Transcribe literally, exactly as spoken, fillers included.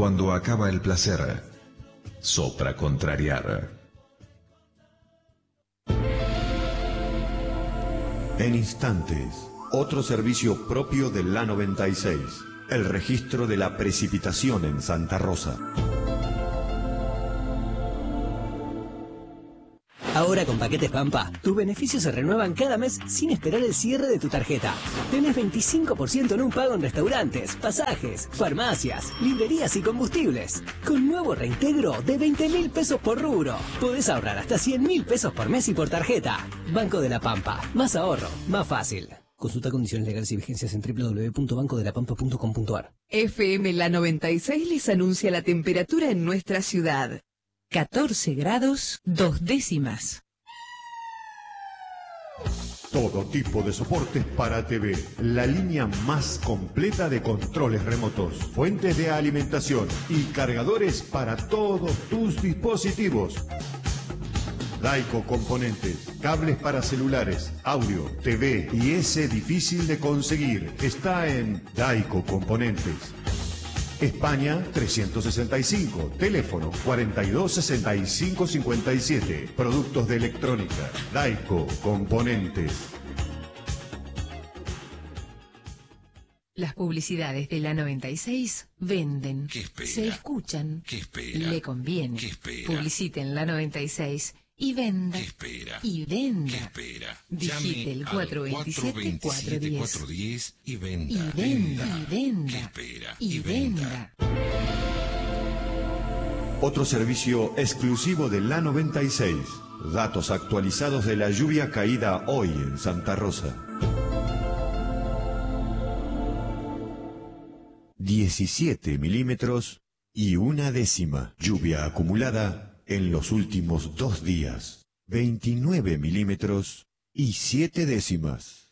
cuando acaba el placer, sopra contrariar. En instantes, otro servicio propio de la noventa y seis, el registro de la precipitación en Santa Rosa. Ahora con Paquetes Pampa, tus beneficios se renuevan cada mes sin esperar el cierre de tu tarjeta. Tenés veinticinco por ciento en un pago en restaurantes, pasajes, farmacias, librerías y combustibles. Con nuevo reintegro de veinte mil pesos por rubro. Podés ahorrar hasta cien mil pesos por mes y por tarjeta. Banco de la Pampa. Más ahorro, más fácil. Consulta condiciones legales y vigencias en doble u doble u doble u punto banco de la pampa punto com punto a r. F M La noventa y seis les anuncia la temperatura en nuestra ciudad. catorce grados, dos décimas. Todo tipo de soportes para T V. La línea más completa de controles remotos, fuentes de alimentación y cargadores para todos tus dispositivos. Daico Componentes, cables para celulares, audio, T V y ese difícil de conseguir. Está en Daico Componentes. España trescientos sesenta y cinco, teléfono cuarenta y dos sesenta y cinco cincuenta y siete. Productos de electrónica, Daico Componentes. Las publicidades de la noventa y seis venden, ¿Qué espera? se escuchan, ¿Qué espera? le conviene. ¿Qué espera? Publicite en la noventa y seis y venda. ¿Qué espera? Y venda. ¿Qué espera? Digite el cuatro veintisiete, cuatro diez. cuatro diez y venda. Y venda, y venda. ¿Qué espera? Y venda. Otro servicio exclusivo de la noventa y seis. Datos actualizados de la lluvia caída hoy en Santa Rosa. diecisiete milímetros y una décima. Lluvia acumulada en los últimos dos días. veintinueve milímetros y siete décimas.